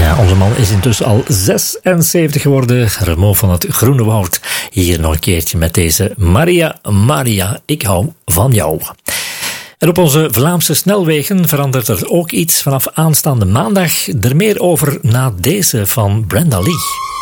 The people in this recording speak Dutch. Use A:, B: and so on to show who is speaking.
A: Ja, onze man is intussen al 76 geworden. Remo van het Groene Woud. Hier nog een keertje met deze Maria, Maria, ik hou van jou. En op onze Vlaamse snelwegen verandert er ook iets vanaf aanstaande maandag. Er meer over na deze van Brenda Lee.